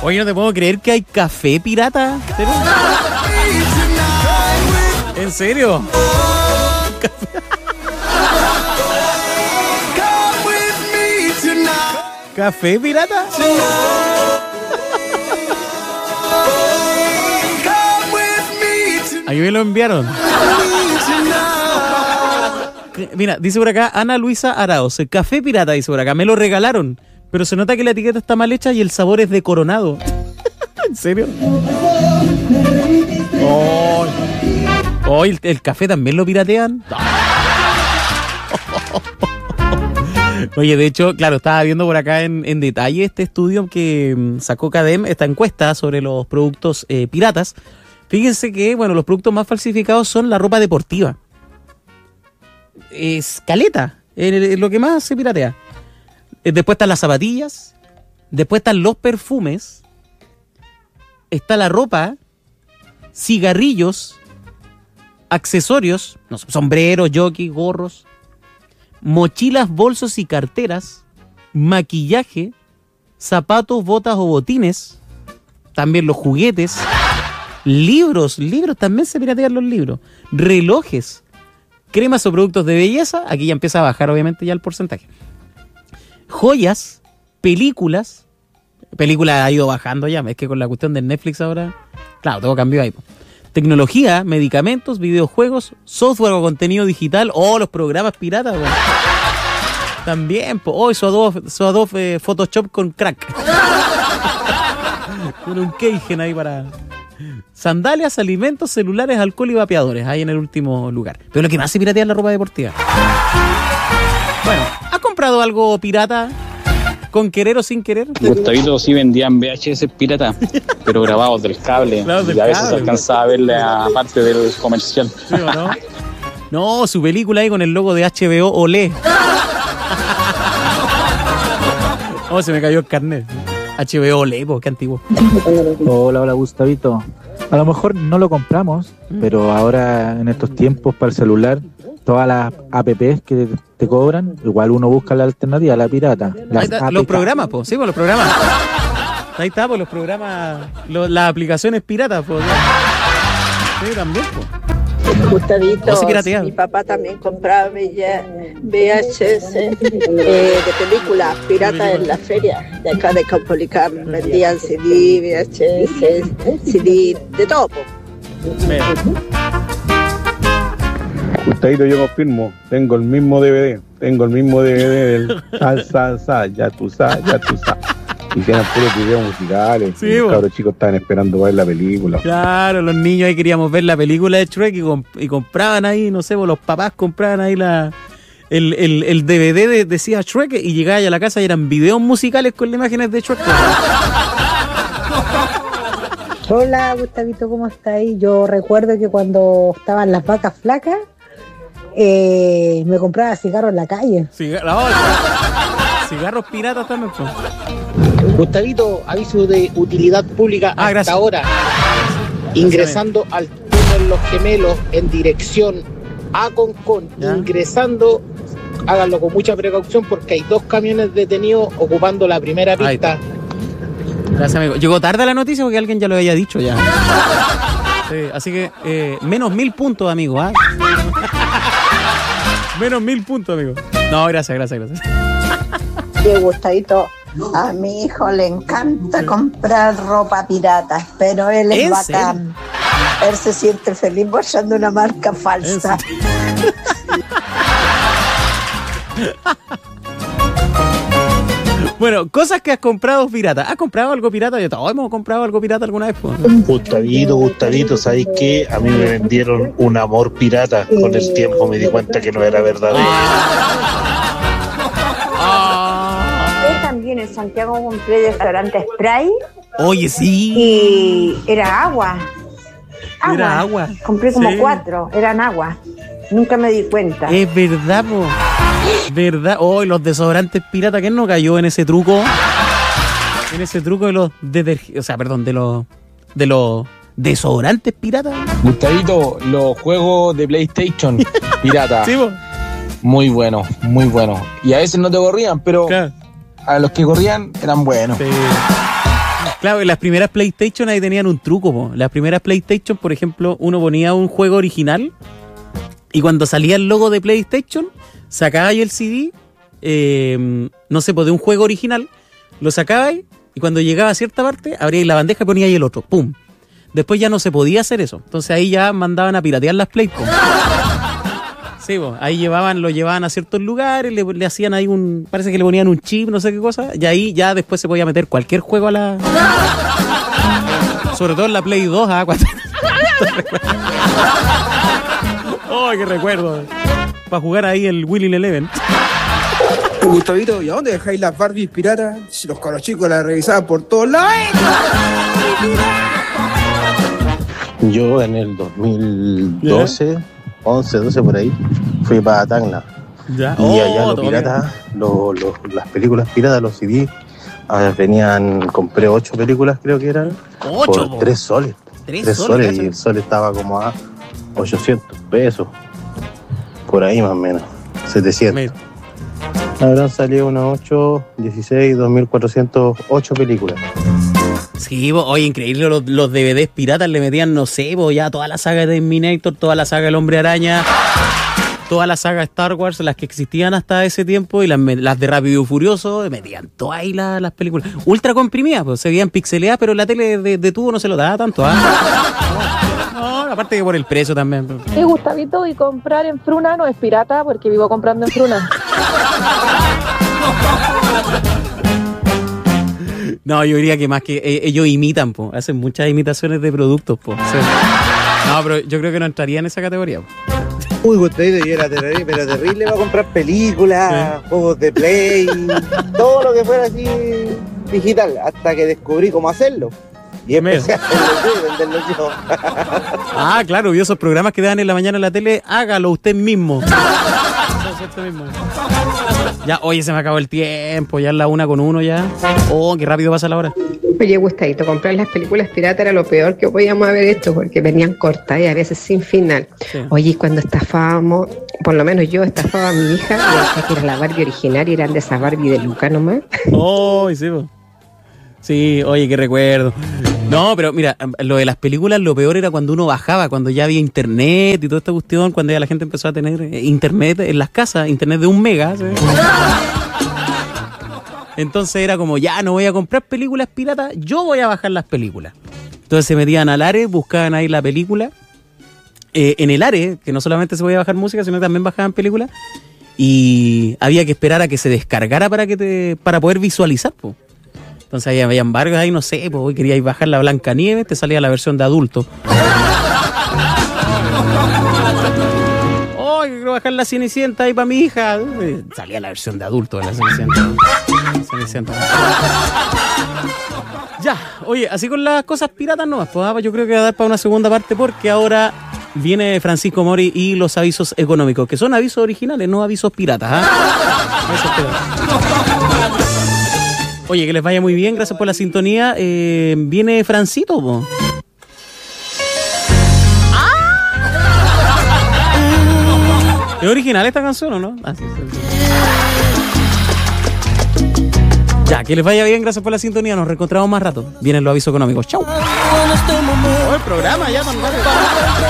Oye, no te puedo creer que hay café pirata. ¿En serio? ¿Café pirata? A mí me lo enviaron. Mira, dice por acá Ana Luisa Araoz, café pirata, dice por acá, me lo regalaron, pero se nota que la etiqueta está mal hecha y el sabor es de Coronado. ¿En serio? Oh, el café también lo piratean. Oye, de hecho, claro, estaba viendo por acá en detalle este estudio que sacó Cadem, esta encuesta sobre los productos piratas. Fíjense que, bueno, los productos más falsificados son la ropa deportiva. Es caleta, es lo que más se piratea. Después están las zapatillas, después están los perfumes, está la ropa, cigarrillos, accesorios, no sé, sombreros, jockeys, gorros, mochilas, bolsos y carteras, maquillaje, zapatos, botas o botines, también los juguetes, libros también se piratean los libros, relojes, cremas o productos de belleza, aquí ya empieza a bajar obviamente ya el porcentaje, joyas, películas ha ido bajando ya, es que con la cuestión de Netflix ahora, claro, todo cambió ahí. Tecnología, medicamentos, videojuegos, software o contenido digital, los programas piratas, bueno. También, su Adobe Photoshop con crack. Con un keigen ahí para... Sandalias, alimentos, celulares, alcohol y vapeadores, ahí en el último lugar. Pero lo que más se piratea es la ropa deportiva. Bueno, ¿has comprado algo pirata con querer o sin querer? Gustavito sí vendían VHS pirata, pero grabados del cable. Claro, y a veces se alcanzaba a ver la parte del comercial. ¿Sí o no? No, su película ahí con el logo de HBO Olé. Se me cayó el carnet. HBO Olé, qué antiguo. Hola, Gustavito. A lo mejor no lo compramos, pero ahora en estos tiempos para el celular, todas las apps que te cobran, igual uno busca la alternativa, la pirata. Los programas, sí, los programas. Ahí está, los programas, las aplicaciones piratas, Sí, también, Gustavito, mi papá también compraba VHS de películas piratas en la feria de acá de Caupolicán. Vendían CD, VHS, CD, de todo. Gustavito, yo confirmo, tengo el mismo DVD del sal, ya tú sabes. Y tienen puros videos musicales. Sí, los cabros chicos estaban esperando ver la película. Claro, los niños ahí queríamos ver la película de Shrek y compraban ahí, no sé, los papás compraban ahí el DVD decía Shrek y llegaba a la casa y eran videos musicales con las imágenes de Shrek. Hola, Gustavito, ¿cómo está ahí? Yo recuerdo que cuando estaban las vacas flacas, me compraba cigarros en la calle. Cigarros piratas también, pues. Gustavito, aviso de utilidad pública hasta gracias. Ahora. Ingresando al túnel Los Gemelos en dirección a Concón. Ingresando, háganlo con mucha precaución porque hay 2 camiones detenidos ocupando la primera pista. Gracias, amigo. Llegó tarde la noticia porque alguien ya lo había dicho ya. Sí, así que menos 1000 puntos, amigo. Menos 1000 puntos, amigo. No, gracias. Sí, Gustavito, a mi hijo le encanta comprar ropa pirata, pero él es bacán. Él se siente feliz mostrando una marca falsa. Bueno, cosas que has comprado pirata. ¿Has comprado algo pirata? Todos hemos comprado algo pirata alguna vez. Gustavito, ¿sabes qué? A mí me vendieron un amor pirata. Con el tiempo me di cuenta que no era verdadero. Yo también en Santiago compré desodorante spray. Oye, sí. Y era agua. Era agua. Compré como 4, eran agua. Nunca me di cuenta. Es verdad, po. ¿Verdad? Los desodorantes pirata, ¿quién no cayó en ese truco? En ese truco de los de los desodorantes piratas. Gustavito, los juegos de PlayStation pirata. Sí, po. Muy bueno. Y a veces no te corrían, pero claro, a los que corrían eran buenos. Sí. Claro, en las primeras PlayStation ahí tenían un truco, po. Las primeras PlayStation, por ejemplo, uno ponía un juego original y cuando salía el logo de PlayStation, sacaba ahí el CD, no sé, pues de un juego original, lo sacaba ahí y cuando llegaba a cierta parte, abría la bandeja y ponía ahí el otro. ¡Pum! Después ya no se podía hacer eso. Entonces ahí ya mandaban a piratear las PlayStation. Sí, pues, ahí lo llevaban a ciertos lugares, le hacían ahí parece que le ponían un chip, no sé qué cosa, y ahí ya después se podía meter cualquier juego a la... Sobre todo en la Play 2, ¡Oh, qué recuerdo! Para jugar ahí el Winning Eleven. Gustavito, ¿y a dónde dejáis las Barbies piratas? Si los cabros chicos las revisaban por todos lados. Yo en el 2012... 11, 12 por ahí, fui para Tacna. ¿Ya? Y allá los piratas, las películas piratas, los CD, compré 8 películas, creo que eran, por 3 soles. 3 soles, y el sol estaba como a 800 pesos, por ahí más o menos, 700. Mira. Habrán salido unas 8, 16, 2.408 películas. Sí, oye, increíble, los DVDs piratas le metían, no sé, ya toda la saga de Terminator, toda la saga del Hombre Araña, toda la saga Star Wars, las que existían hasta ese tiempo, y las de Rápido y Furioso, metían todas ahí las películas. Ultra comprimidas, pues se veían pixeleadas, pero la tele de tubo no se lo daba tanto, No, aparte que por el precio también. Sí, Gustavito, y comprar en Fruna no es pirata, porque vivo comprando en Fruna. No, yo diría que más que ellos imitan, po. Hacen muchas imitaciones de productos, po. Sí. No, pero yo creo que no entraría en esa categoría, po. Uy, Gustavito, yo era terrible para comprar películas, sí, juegos de Play, todo lo que fuera así digital, hasta que descubrí cómo hacerlo. Y empecé a hacerlo yo y venderlo yo. Ah, claro, vio esos programas que dan en la mañana en la tele, hágalo usted mismo. Ya, oye, se me acabó el tiempo, ya es la 1:01 ya. Oh, qué rápido pasa la hora. Oye, Gustavito, comprar las películas piratas era lo peor que podíamos haber hecho, porque venían cortas y a veces sin final. Sí. Oye, cuando estafábamos, por lo menos yo estafaba a mi hija, y decía que era la Barbie original y eran de esa Barbie de Luca nomás. Oh, sí, po. Sí, oye, qué recuerdo. No, pero mira, lo de las películas, lo peor era cuando uno bajaba, cuando ya había internet y toda esta cuestión, cuando ya la gente empezó a tener internet en las casas, internet de 1 mega, ¿sí? Entonces era como, ya no voy a comprar películas piratas, yo voy a bajar las películas. Entonces se metían al Ares, buscaban ahí la película. En el Ares, que no solamente se podía bajar música, sino que también bajaban películas. Y había que esperar a que se descargara para poder visualizar, po. Entonces ahí habían varios ahí, no sé, pues hoy queríais bajar la Blancanieves, te salía la versión de adulto. Oh, quiero bajar la Cenicienta ahí para mi hija. Salía la versión de adulto de la Cenicienta. Ya, oye, así con las cosas piratas nomás, pues yo creo que va a dar para una segunda parte porque ahora viene Francisco Mori y los avisos económicos, que son avisos originales, no avisos piratas. Avisos piratas. Oye, que les vaya muy bien, gracias por la sintonía. Viene Francito, po. ¿Es original esta canción o no? Ah, sí. Ya, que les vaya bien, gracias por la sintonía. Nos reencontramos más rato. Vienen los avisos económicos. Chau. El programa ya,